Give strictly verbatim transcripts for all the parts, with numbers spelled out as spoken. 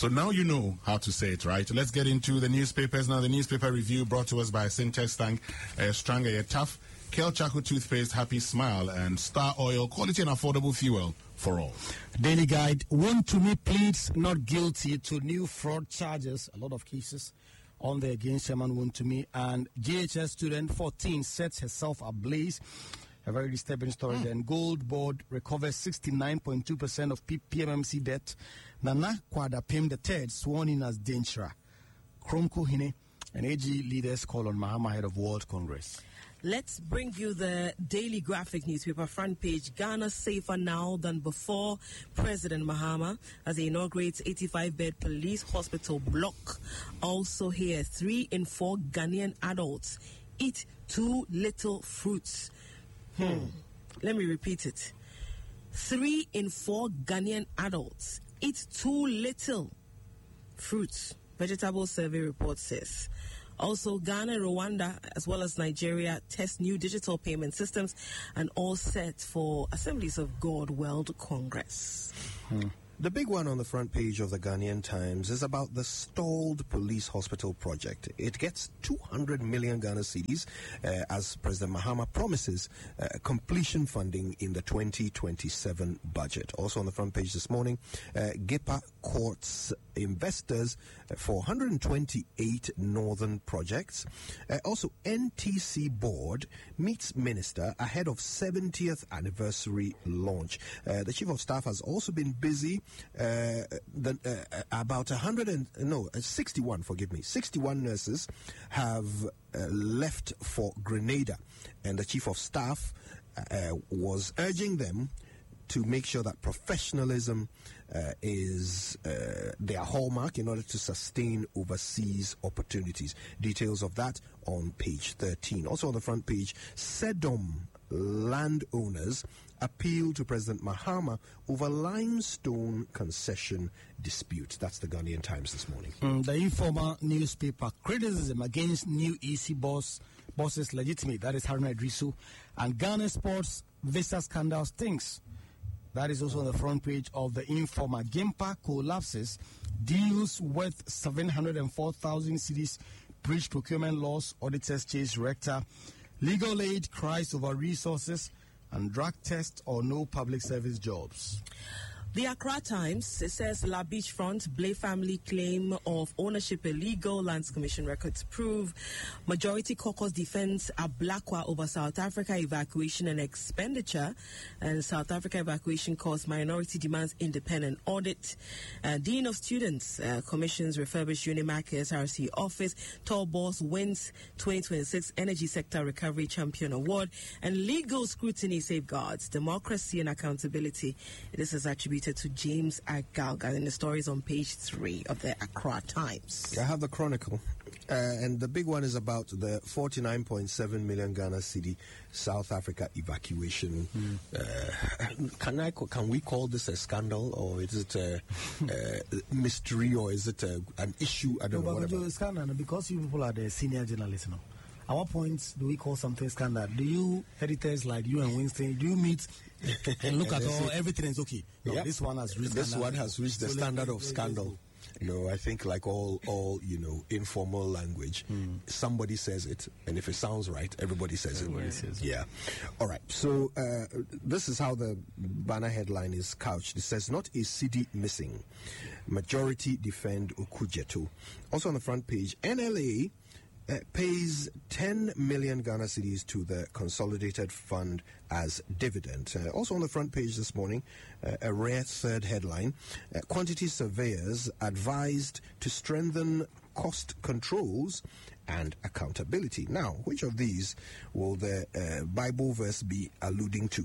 So now you know how to say it, right? Let's get into the newspapers now. The newspaper review brought to us by Syntex Tank, uh, Stronger Yet Tough, Kel Chaco Toothpaste, Happy Smile, and Star Oil, quality and affordable fuel for all. Daily Guide, Wontumi pleads not guilty to new fraud charges, a lot of cases on the against Chairman Wontumi, and J H S student fourteen sets herself ablaze. A very disturbing story. Mm. Then Gold Board recovers sixty-nine point two percent of P M M C debt. Nana Kwadapim the third sworn in as Denchra. Kromko Hine and A G leaders call on Mahama head of World Congress. Let's bring you the Daily Graphic newspaper front page. Ghana safer now than before. President Mahama as he inaugurates eighty-five bed police hospital block. Also here, three in four Ghanaian adults eat too little fruits. Hmm. Let me repeat it. Three in four Ghanaian adults eat too little fruits. Vegetable survey report says. Also, Ghana, Rwanda, as well as Nigeria test new digital payment systems and all set for Assemblies of God World Congress. Hmm. The big one on the front page of the Ghanaian Times is about the stalled police hospital project. It gets two hundred million Ghana cedis uh, as President Mahama promises uh, completion funding in the twenty twenty-seven budget. Also on the front page this morning, uh, GIPA courts investors for one hundred twenty-eight northern projects. Uh, also, N T C board meets minister ahead of seventieth anniversary launch. Uh, the chief of staff has also been busy. Uh, the, uh, about one hundred and no uh, sixty-one, forgive me, sixty-one nurses have uh, left for Grenada, and the chief of staff uh, was urging them to make sure that professionalism uh, is uh, their hallmark in order to sustain overseas opportunities. Details of that on page thirteen. Also on the front page, Sedom landowners appeal to President Mahama over limestone concession dispute. That's the Ghanaian Times this morning. Mm, the Informer newspaper, criticism against new E C boss bosses legitimate. That is Haruna Idrisu. And Ghana Sports visa scandal stinks. That is also on the front page of the Informer. Gimpa collapses, deals worth seven hundred four thousand cedis, breach procurement laws, auditors chase rector. Legal aid cries over resources, and drug test or no public service jobs. The Accra Times, it says La Beachfront, Blay family claim of ownership illegal, Lands Commission records prove. Majority caucus defends Ablakwa over South Africa evacuation and expenditure. And South Africa evacuation caused minority demands independent audit. Uh, Dean of Students uh, commissions refurbished Unimac S R C office. Tall Boss wins twenty twenty-six Energy Sector Recovery Champion Award. And legal scrutiny safeguards democracy and accountability. This is attributed to James Agalga, and the story is on page three of the Accra Times. I have the Chronicle, uh, and the big one is about the forty-nine point seven million Ghana cedi South Africa evacuation. Mm. Uh, can I can we call this a scandal, or is it a, a mystery, or is it a, an issue? I don't no, know. But it's a scandal because you people are the senior journalists now. At what point do we call something scandal? Do you editors like you and Winston, do you meet and look at all, everything is okay? No, yeah. This one has reached This scandal. one has reached the so standard let, of scandal. No, I think like all, all you know, informal language, mm. somebody says it, and if it sounds right, everybody says everybody it. Says yeah. It. All right. So uh, this is how the banner headline is couched. It says, "Not a city missing. Majority defend Okujeto." Also on the front page, N L A Uh, pays ten million Ghana cedis to the Consolidated Fund as dividend. Uh, also on the front page this morning, uh, a rare third headline, uh, quantity surveyors advised to strengthen cost controls and accountability. Now, which of these will the uh, Bible verse be alluding to?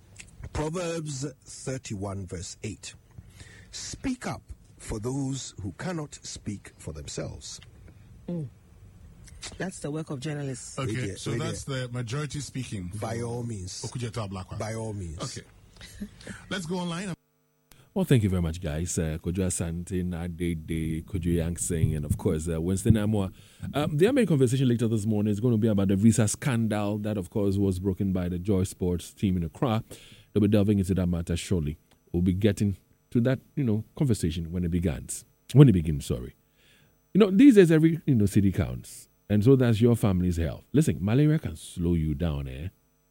Proverbs thirty-one verse eight. Speak up for those who cannot speak for themselves. Mm. That's the work of journalists. Okay, radio, so radio. That's the majority speaking. By all means. Okujeto Ablakwa. By all means. Okay. Let's go online. Well, thank you very much, guys. Uh, Kojo Asante, Nadede, Kojo Yangsing, and of course, uh, Winston Amwa. Um, the main conversation later this morning is going to be about the visa scandal that, of course, was broken by the Joy Sports team in Accra. They'll be delving into that matter shortly. We'll be getting to that, you know, conversation when it begins. when it begins, sorry. You know, these days every you know city counts, and so that's your family's health. Listen, malaria can slow you down, eh?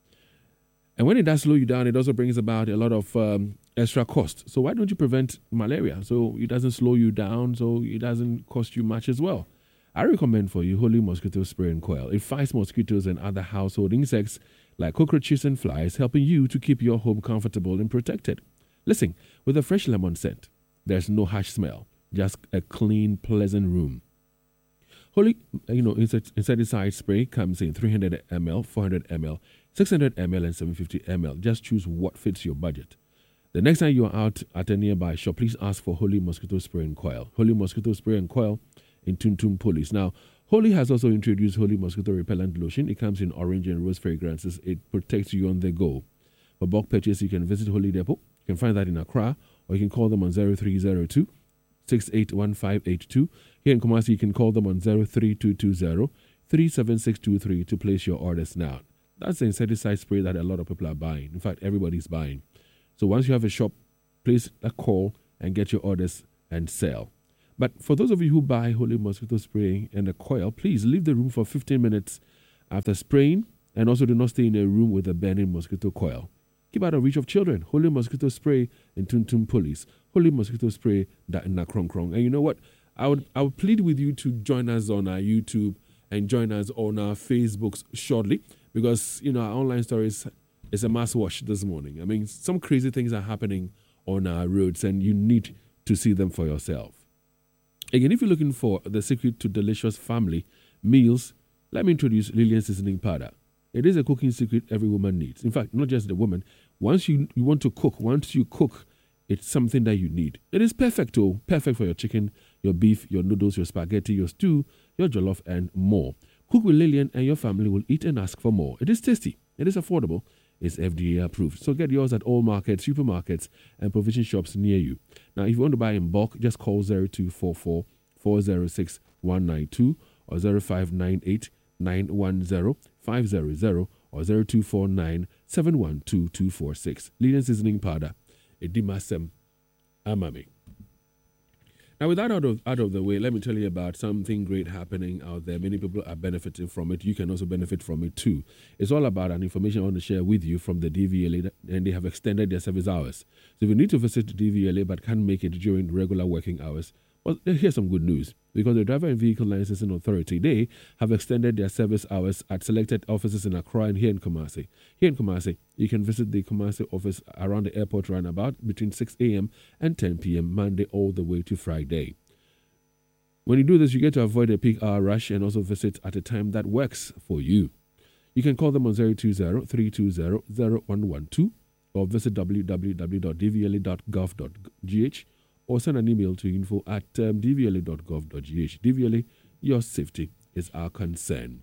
And when it does slow you down, it also brings about a lot of um, extra cost. So why don't you prevent malaria so it doesn't slow you down, so it doesn't cost you much as well? I recommend for you Holy Mosquito Spray and Coil. It fights mosquitoes and other household insects like cockroaches and flies, helping you to keep your home comfortable and protected. Listen, with a fresh lemon scent, there's no harsh smell, just a clean, pleasant room. Holy, you know, insecticide spray comes in three hundred milliliters, four hundred milliliters, six hundred milliliters, and seven hundred fifty milliliters. Just choose what fits your budget. The next time you are out at a nearby shop, please ask for Holy Mosquito Spray and Coil. Holy Mosquito Spray and Coil in Tum Tum Police. Now, Holy has also introduced Holy Mosquito Repellent Lotion. It comes in orange and rose fragrances. It protects you on the go. For bulk purchase, you can visit Holy Depot. You can find that in Accra, or you can call them on zero three zero two, six eight one five eight two. Here in Kumasi, you can call them on zero three two two zero, three seven six two three to place your orders now. That's the insecticide spray that a lot of people are buying. In fact, everybody's buying. So once you have a shop, place a call and get your orders and sell. But for those of you who buy Holy Mosquito Spray and a coil, please leave the room for fifteen minutes after spraying, and also do not stay in a room with a burning mosquito coil. Keep out of reach of children. Holy Mosquito Spray in Tum Tum Police. Holy Mosquito Spray in Nakrong Krong. And you know what? I would I would plead with you to join us on our YouTube and join us on our Facebooks shortly, because you know our online stories is a must watch this morning. I mean, some crazy things are happening on our roads, and you need to see them for yourself. Again, if you're looking for the secret to delicious family meals, let me introduce Lillian Seasoning Powder. It is a cooking secret every woman needs. In fact, not just the woman. Once you, you want to cook, once you cook, it's something that you need. It is perfect, too. Perfect for your chicken, your beef, your noodles, your spaghetti, your stew, your jollof, and more. Cook with Lillian and your family will eat and ask for more. It is tasty. It is affordable. It's F D A approved. So get yours at all markets, supermarkets, and provision shops near you. Now, if you want to buy in bulk, just call zero two four four, four zero six, one nine two or zero five nine eight, nine one zero, five zero zero or zero two four nine, seven one two, two four six. Lillian Seasoning Powder. Edimasem Amami. Now, with that out of, out of the way, let me tell you about something great happening out there. Many people are benefiting from it. You can also benefit from it too. It's all about an information I want to share with you from the D V L A, and they have extended their service hours. So if you need to visit D V L A but can't make it during regular working hours, well, here's some good news. Because the Driver and Vehicle Licensing Authority, they have extended their service hours at selected offices in Accra and here in Kumasi. Here in Kumasi, you can visit the Kumasi office around the airport roundabout between six a.m. and ten p.m. Monday all the way to Friday. When you do this, you get to avoid a peak hour rush and also visit at a time that works for you. You can call them on zero two zero, three two zero, zero one one two or visit w w w dot d v l a dot gov dot g h or send an email to info at um, d v l a dot gov dot g h. D V L A, your safety is our concern.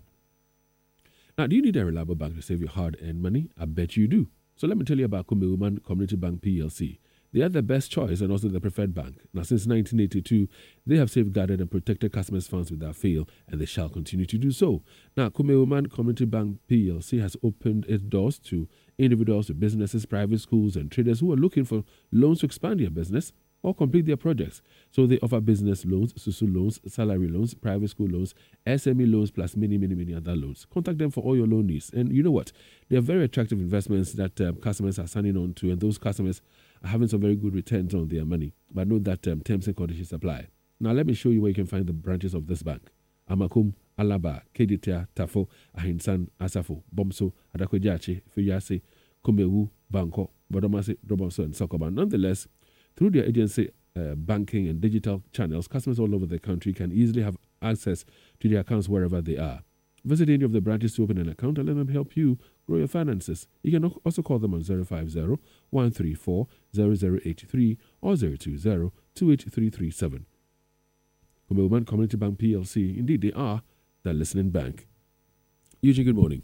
Now, do you need a reliable bank to save your hard-earned money? I bet you do. So let me tell you about Kumeuman Community Bank P L C. They are the best choice and also the preferred bank. Now, since nineteen eighty-two, they have safeguarded and protected customers' funds without fail, and they shall continue to do so. Now, Kumeuman Community Bank P L C has opened its doors to individuals, to businesses, private schools, and traders who are looking for loans to expand their business or complete their projects. So they offer business loans, Susu loans, salary loans, private school loans, S M E loans, plus many, many, many other loans. Contact them for all your loan needs. And you know what? They are very attractive investments that um, customers are signing on to, and those customers are having some very good returns on their money. But note that um, terms and conditions apply. Now, let me show you where you can find the branches of this bank. Amakum, Alaba, Keditia, Tafo, Ahinsan, Asafo, Bomso, Adakwejache, Fiyase, Kumewu, Banko, Bodomase, Robinson, and Sokoban. Nonetheless, through their agency uh, banking and digital channels, customers all over the country can easily have access to their accounts wherever they are. Visit any of the branches to open an account and let them help you grow your finances. You can also call them on zero five zero, one three four, zero zero eight three or zero two zero, two eight three three seven. Kumeuman Community Bank P L C, indeed they are the listening bank. Eugene, good morning.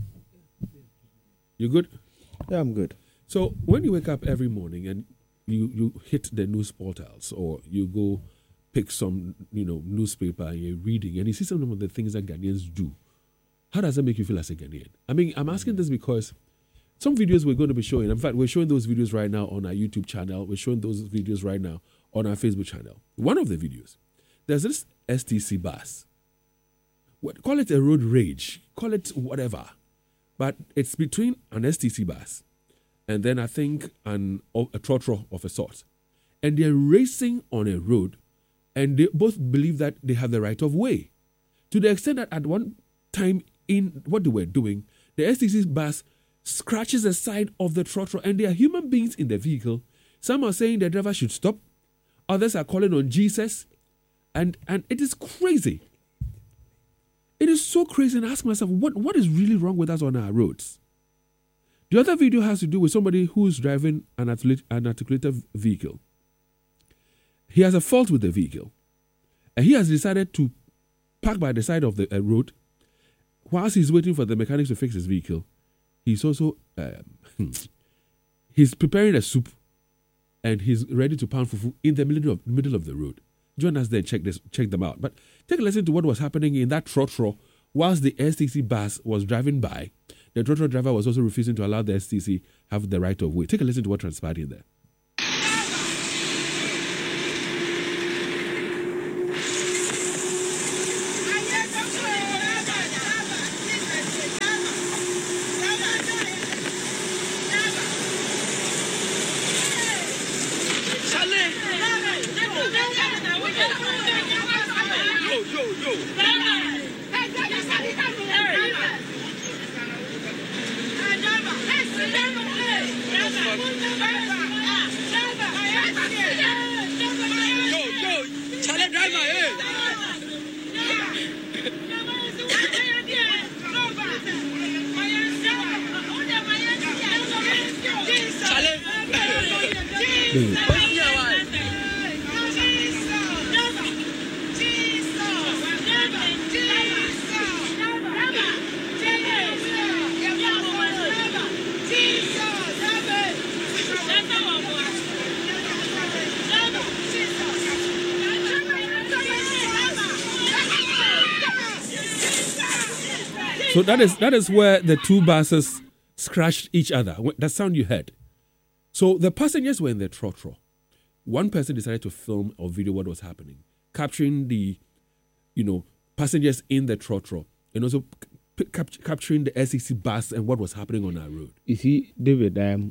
You good? Yeah, I'm good. So when you wake up every morning and you, you hit the news portals or you go pick some, you know, newspaper and you're reading and you see some of the things that Ghanaians do, how does that make you feel as a Ghanaian? I mean, I'm asking this because some videos we're going to be showing, in fact, we're showing those videos right now on our YouTube channel. We're showing those videos right now on our Facebook channel. One of the videos, there's this S T C bus. What, call it a road rage, call it whatever, but it's between an S T C bus and then I think an a trotro of a sort, and they're racing on a road, and they both believe that they have the right of way, to the extent that at one time in what they were doing, the S T C bus scratches the side of the trotro, and there are human beings in the vehicle. Some are saying the driver should stop, others are calling on Jesus, and and it is crazy. It is so crazy, and I ask myself, what, what is really wrong with us on our roads? The other video has to do with somebody who's driving an, articulated, an articulated vehicle. He has a fault with the vehicle, and he has decided to park by the side of the uh, road. Whilst he's waiting for the mechanics to fix his vehicle, he's also um, he's preparing a soup, and he's ready to pound fufu in the middle of middle of the road. Join us there, check this, check them out. But take a listen to what was happening in that trotro whilst the S T C bus was driving by. The trotro driver was also refusing to allow the S T C have the right of way. Take a listen to what transpired in there. So that is that is where the two buses scratched each other. That sound you heard. So the passengers were in the trotro. One person decided to film or video what was happening, capturing the, you know, passengers in the trotro, and also p- cap- capturing the S E C bus and what was happening on our road. You see, David, um,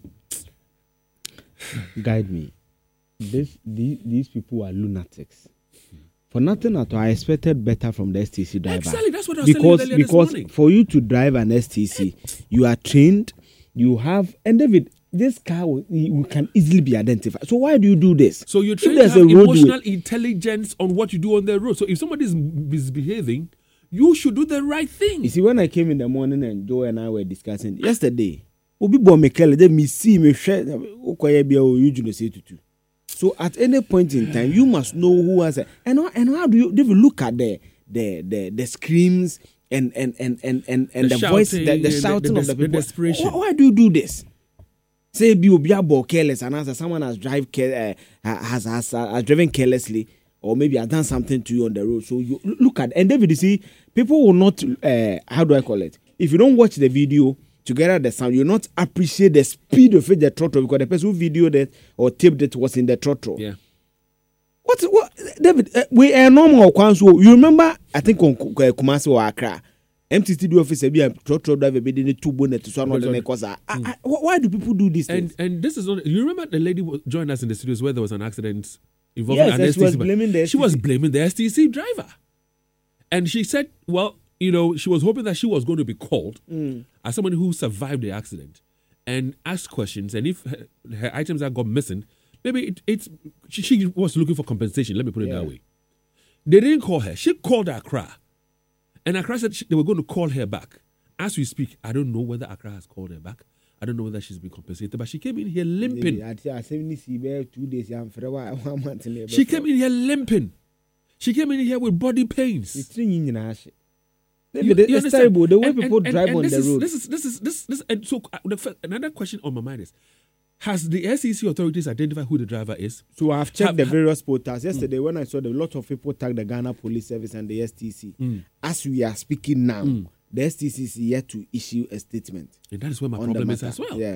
guide me. This, these, these people are lunatics. For nothing at all, I expected better from the S T C driver. Exactly, that's what I was because, telling you earlier Because this morning. For you to drive an S T C, you are trained, you have, and David, this car will, you can easily be identified. So why do you do this? So you're If trained to there's have a roadway- emotional intelligence on what you do on the road. So if somebody is misbehaving, you should do the right thing. You see, when I came in the morning and Joe and I were discussing yesterday, Obi bo me kele de me see me share okoye bia o you say tutu. So at any point in time, you must know who has a, and how, and how do you, do you look at the the the, the screams and and and and and, and the, The the voice, shouting, the, the the- shouting the- of the the people. desperation. Why, why do you do this? Say be obi abo careless and as someone has drive care, uh, has, has has driven carelessly, or maybe has done something to you on the road. So you look at, and David, you see, people will not. Uh, how do I call it? If you don't watch the video together, the sound, you will not appreciate the speed of it, the throttle, because the person who videoed it or taped it was in the throttle. Yeah. What, what, David? Uh, we are normal. So you remember? I think on uh, Kumasi or Accra, M T C D officer be a throttle driver be the two bonnet to so another cause. Why do people do this? And and this is not. You remember the lady was, joined us in the studios where there was an accident involving Yes, an and S she T C. was blaming the She S T C. was blaming the S T C driver, and she said, "Well, you know, she was hoping that she was going to be called Mm. as somebody who survived the accident and asked questions, and if her, her items that got missing, maybe it, it's she, she was looking for compensation. Let me put it Yeah. that way. They didn't call her. She called Accra, and Accra said she, they were going to call her back. As we speak, I don't know whether Accra has called her back. I don't know whether she's been compensated, but she came in here limping. I seventy see two days. I'm for one month. She came in here limping. She came in here with body pains. It's three in Ash. You- It's you understand? terrible the way And- people and- and- drive and on this the is, road. This is this is this this and so uh, the, fir- another question on my mind is: has the S E C authorities identified who the driver is? So I've checked Have- the ha- various portals. Yesterday, when I saw the lot of people tag the Ghana Police Service and the S T C. As we are speaking now, the S T C is yet to issue a statement. And that is where my on the problem is matter. as well. Yeah.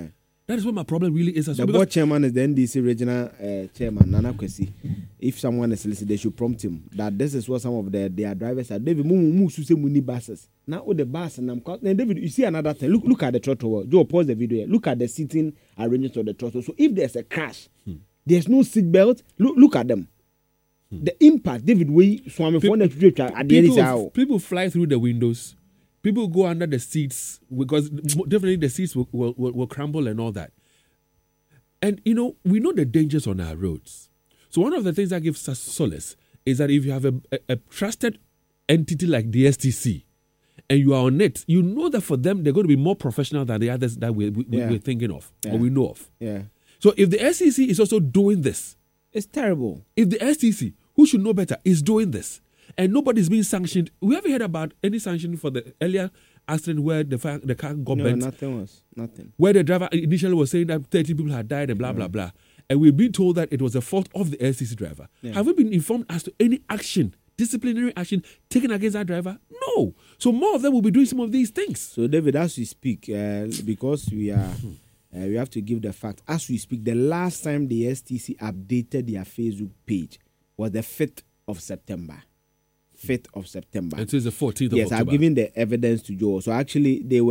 That is what my problem really is. The board chairman is the N D C regional uh, chairman, Nana Kwesi. If someone is listening, they should prompt him that this is what some of the, their drivers are. David, move to say muni buses. Now, with the bus and I'm caught. Then, David, you see another thing. Look, look at the throttle. Joe, pause the video here. Look at the seating arrangements of the throttle. So, if there's a crash, hmm. there's no seat belt. Look, look at them. Hmm. The impact, David, we swam for the trip at the end. People fly through the windows. People go under the seats because definitely the seats will, will, will, will crumble and all that. And, you know, we know the dangers on our roads. So one of the things that gives us solace is that if you have a, a, a trusted entity like the S T C and you are on it, you know that for them, they're going to be more professional than the others that we, we, yeah. we're thinking of yeah. or we know of. Yeah. So if the S T C is also doing this. It's terrible. If the S T C, who should know better, is doing this, and nobody's being sanctioned. We haven't heard about any sanction for the earlier accident where the fire, the car got no, bent. nothing was. Nothing. Where the driver initially was saying that thirty people had died and blah, blah, blah. And we've been told that it was the fault of the S T C driver. Yeah. Have we been informed as to any action, disciplinary action taken against that driver? No. So more of them will be doing some of these things. So, David, as we speak, uh, because we are... Uh, we have to give the fact. As we speak, the last time the S T C updated their Facebook page was the fifth of September. fifth of September. It is the fourteenth of yes, October. Yes, I've given the evidence to Joe. So actually, they were